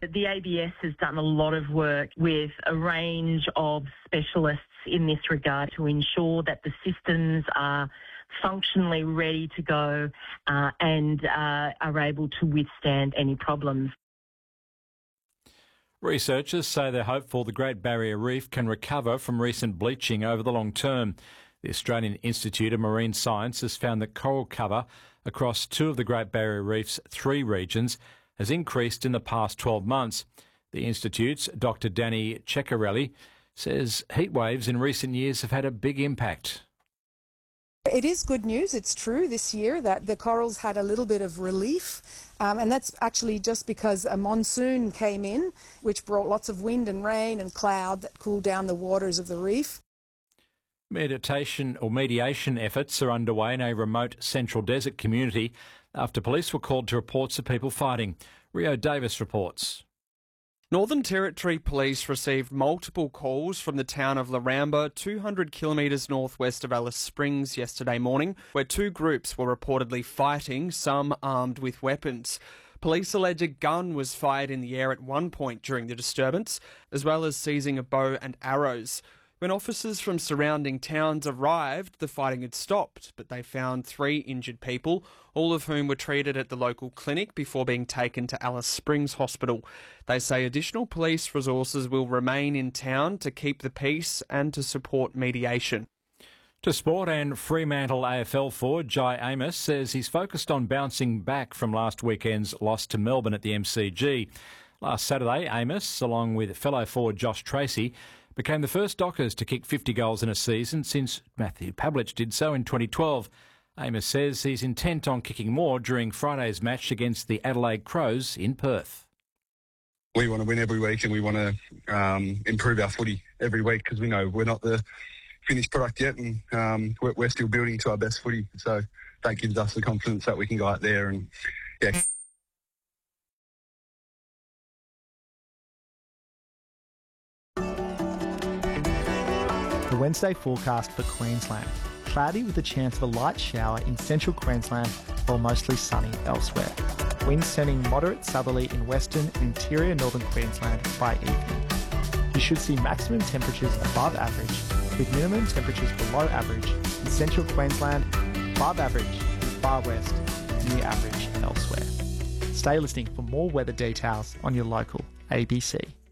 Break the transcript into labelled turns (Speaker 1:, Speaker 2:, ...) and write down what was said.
Speaker 1: The ABS has done a lot of work with a range of specialists in this regard to ensure that the systems are functionally ready to go and are able to withstand any problems.
Speaker 2: Researchers say they're hopeful the Great Barrier Reef can recover from recent bleaching over the long term. The Australian Institute of Marine Science has found that coral cover across two of the Great Barrier Reef's 3 regions has increased in the past 12 months. The Institute's Dr. Danny Ceccarelli says heat waves in recent years have had a big impact.
Speaker 3: It is good news, it's true this year that the corals had a little bit of relief, and that's actually just because a monsoon came in which brought lots of wind and rain and cloud that cooled down the waters of the reef. Mediation
Speaker 2: efforts are underway in a remote central desert community after police were called to reports of people fighting. Rio Davis reports.
Speaker 4: Northern Territory Police received multiple calls from the town of Laramba, 200 kilometres northwest of Alice Springs yesterday morning, where 2 groups were reportedly fighting, some armed with weapons. Police allege a gun was fired in the air at one point during the disturbance, as well as seizing a bow and arrows. When officers from surrounding towns arrived, the fighting had stopped, but they found 3 injured people, all of whom were treated at the local clinic before being taken to Alice Springs Hospital. They say additional police resources will remain in town to keep the peace and to support mediation.
Speaker 2: To sport, and Fremantle AFL forward Jai Amos says he's focused on bouncing back from last weekend's loss to Melbourne at the MCG. Last Saturday, Amos, along with fellow forward Josh Tracy, became the first Dockers to kick 50 goals in a season since Matthew Pavlich did so in 2012. Amos says he's intent on kicking more during Friday's match against the Adelaide Crows in Perth.
Speaker 5: We want to win every week and we want to improve our footy every week because we know we're not the finished product yet and we're still building to our best footy. So that gives us the confidence that we can go out there and, yeah.
Speaker 6: The Wednesday forecast for Queensland. Cloudy with a chance of a light shower in central Queensland while mostly sunny elsewhere. Winds turning moderate southerly in western and interior northern Queensland by evening. You should see maximum temperatures above average with minimum temperatures below average in central Queensland, above average in the far west, near average elsewhere. Stay listening for more weather details on your local ABC.